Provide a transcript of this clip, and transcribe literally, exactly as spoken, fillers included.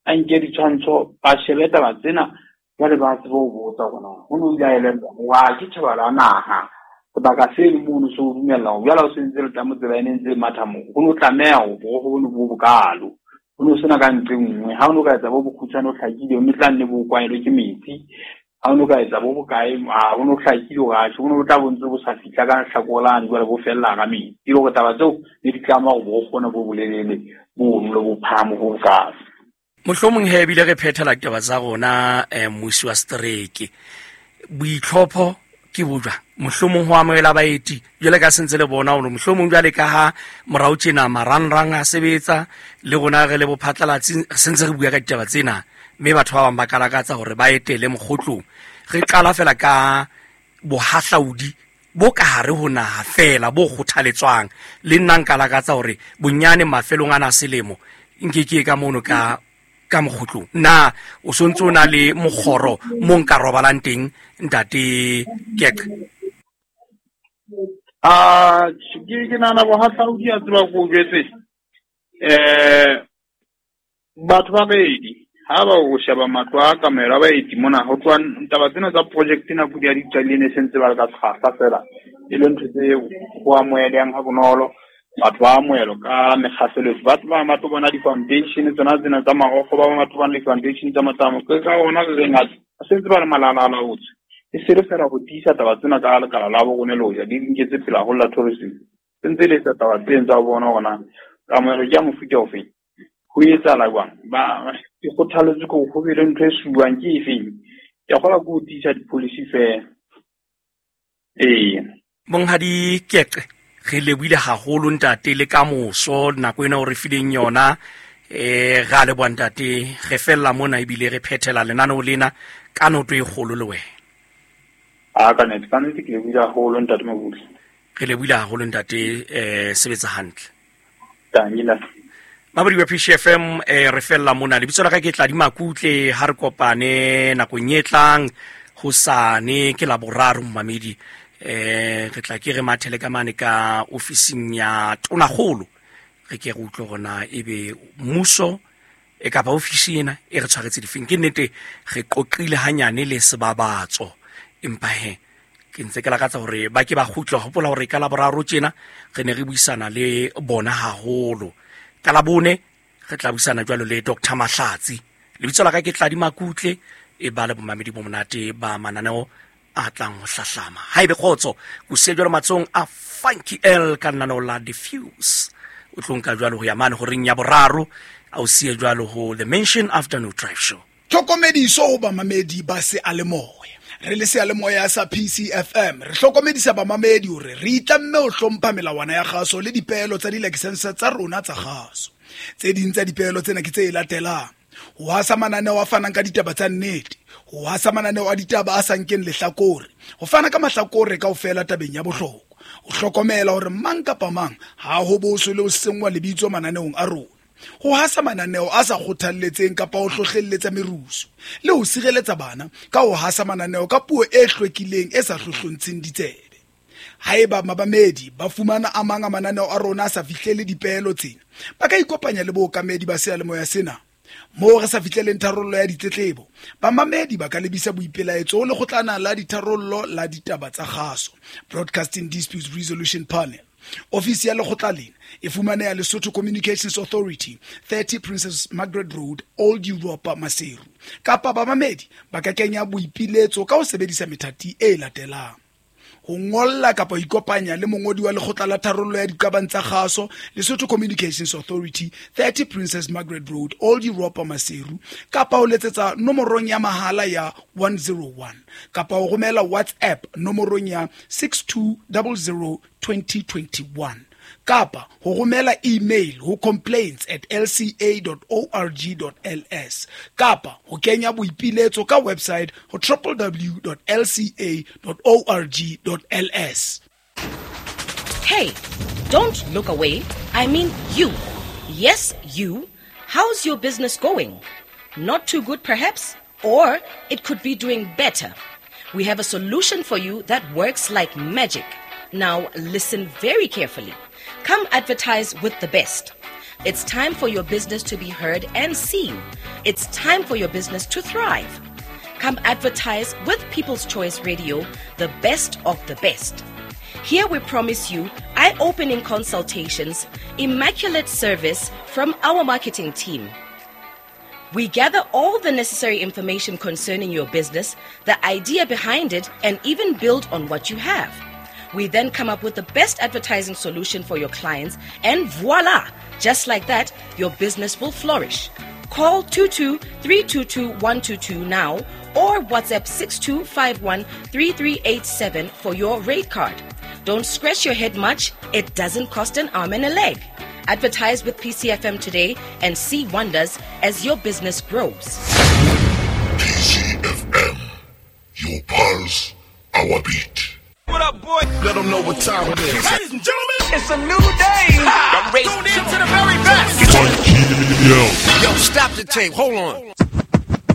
a nke ditshwantsho ba shebe taba tsena ba le ba tsebo ho botsa bona ho no ya ele wa ke tshaba la naha sebaka se le mono so dumella ho jala o sentse le tamo tsela ene ntse mathamo ho no tlameha ho bo ho no bo bokalo ho no sena ka ntle nngwe ha o no ka etsa bo bokhutsana o hlakile o metlanne bo kwaelo ke metsi ha o no ka etsa bo bokae a ho no hlakile o ga ho no tla bontse bo sa fitla ka hlakola di bo fella ka metsi ile go taba tseo le ditlama go bo gona bo bolelele bo no bo phamo go ka mohlomong he bile re phethela taba tsa rona eh, mmusi wa strike boitlhopho ke bojwa mohlomong ho amoela baeti jwale ka sentse le bona hore mohlomong jwale ka ha morao tjena marangrang a sebetsa le gona re le bophatlalatsi sentse re bua ka ditaba tsena mme batho ba bang ba kalakatsa hore ba etele mokgotlong re qala fela ka bohahlaudi bo ka hare ho naha fela bo kgothaletswang le nna nkalakatsa hore bonyane mafelong ana selemo nkeke ka mono ka ka mokgotlong na o sontse o na le mogoro mo nka robalang teng ntate kek ah ke ke nana bo hahlaudi a tseba go jetse eh batho ba beedi ha ba o sheba matlo a kamera ba eti mona ho tswa taba tsena tsa project na go di a ditsalene sentse ba ka tshasa fela ile ntse go amoelang ha bonolo batho ba amoelo ka megafelo batho ba matlo bona di foundation tsona tsena tsa magogo ba matlo ba le foundation tsa matamo ke ka ona re ngata sentse ba le malala la utse e sere fela go tisa taba tsena ka le kala la bo gone lo ya di ngetse pela go la tourism sentse le tsa taba tsena tsa bona gona ka mo re ja mo futa ofe go etsa la bang ba ke go thaletse go go bile ntwe suang ke efeng ya gola go tisa di policy fe eh monghadi keke re lebile haholo ntate le ka moso nako ena o re fileng yona eh ga le bontate re fella mona ibile re phethela lenano lena ka noto e kgolo le wena a ka ne ka ne ke lebile haholo ntate mabudi re lebile haholo ntate eh sebetsa hantle tangila Mabudi wa P C F M eh re fella mona le bitso la ka ke tla di makutle ha re kopane nako nyetlang hosane ke laboraro mmamedi eh re tla ke re mathele ka mane ka ofising ya tonagolo re ke re utlwe gona ebe muso e ka ba ofisi ena e re tshwaretse difeng ke nnete re qoqile hanyane le sebabatso empa he ke ntse ke lakatsa hore ba ke ba khutla hopola hore ka laboraro tjena re ne re buisana le bona haholo ka la bone re tla buisana jwalo le Doctor Mahlatsi le bitso la ka ke tla di makutle e ba le bomamedi bo monate ba mananeo a tlang ho hlahlama haebe khotso go se jwalo matsong a Funky L ka nano la diffuse o tlonka jwalo ho ya mane ho ring ya boraro a o sie jwalo ho the Mention Afternoon Drive Show tlhokomediso ho bamamedi ba se a le moya re le se a le moya sa P C F M re hlokomedisa bamamedi hore re itlamme ho hlompha melawana ya kgaso le dipehelo tsa di-license tsa rona tsa kgaso tse ding tsa dipehelo tsena ke tse latelang ho hasa mananeo a fanang ka ditaba tsa nnete ho hasa mananeo a ditaba a sankeng lehlakore ho fana ka mahlakore ka ofela tabeng ya bohlokwa ho hlokomela hore mang kapa mang ha ho boso le ho sengwa lebitso mananeong a rona ho hasa mananeo a sa kgothalletseng kapa ho hlohlelletsa merusu le ho sireletsa bana ka ho hasa mananeo ka puo e hlwekileng e sa hlohlontseng ditsebe haeba mabamedi ba fumana a mang a mananeo a rona a sa fihlele dipehelo tsena ba ka ikopanya le bookamedi ba sealemoya sena mo re sa fihleleng tharollo ya ditletlebo bamamedi ba ka lebisa boipelaetso le kgotlana la ditharollo la ditaba tsa kgaso Broadcasting Dispute Resolution Panel. Ofisi ya lekgotla lena e fumaneha Lesotho Communications Authority, thirty Princess Margaret Road, Old Europa, Maseru. Kapa bamamedi ba ka kenya boipiletso ka ho sebedisa methati e latelang: ho ngolla kapa ho ikopanya le mongodi wa lekgotla la tharollo ya diqabang tsa kgaso Lesotho Communications Authority, thirty Princess Margaret Road, Old Europa, Maseru, kapa ho letsetsa nomorong ya mahala ya one oh one kapa ho romela WhatsApp nomorong ya six two zero zero twenty twenty-one kapa ho romela email ho complaints at l c a dot org dot l s kapa ho kenya boipiletso ka website ho w w w dot l c a dot org dot l s. Hey, don't look away. I mean you. Yes, you. How's your business going? Not too good perhaps? Or it could be doing better. We have a solution for you that works like magic. Now listen very carefully. Come advertise with the best. It's time for your business to be heard and seen. It's time for your business to thrive. Come advertise with People's Choice Radio, the best of the best. Here we promise you eye-opening consultations, immaculate service from our marketing team. We gather all the necessary information concerning your business, the idea behind it, and even build on what you have. We then come up with the best advertising solution for your clients, and voila! Just like that, your business will flourish. Call two two three two two one two two now or WhatsApp six two five one three three eight seven for your rate card. Don't scratch your head much. It doesn't cost an arm and a leg. Advertise with P C F M today and see wonders as your business grows. P C F M, your pulse, our beat. What up, boy? Let them know what time it is. Ladies and gentlemen, it's a new day. I'm racing to the very best. Yo. Yo, stop the tape. Hold on.